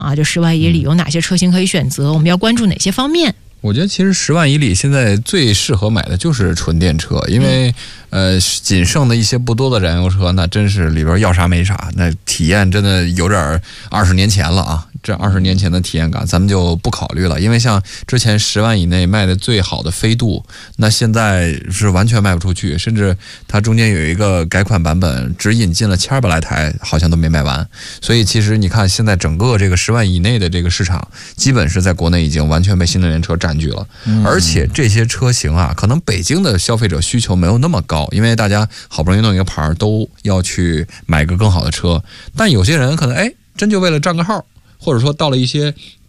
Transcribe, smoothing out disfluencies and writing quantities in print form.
啊？就10万以里有哪些车型可以选择？我们要关注哪些方面？ 我觉得其实10万以里现在最适合买的就是纯电车，因为仅剩的一些不多的燃油车，那真是里边要啥没啥，那体验真的有点20年前了啊。这20年前的体验感咱们就不考虑了，因为像之前10万以内卖的最好的飞度，那现在是完全卖不出去，甚至它中间有一个改款版本只引进了1200来台，好像都没卖完。所以其实你看现在整个这个10万以内的这个市场基本是在国内已经完全被新能源车占据了，而且这些车型啊，可能北京的消费者需求没有那么高，因为大家好不容易弄一个牌都要去买个更好的车，但有些人可能真就为了占个号，或者说到了一些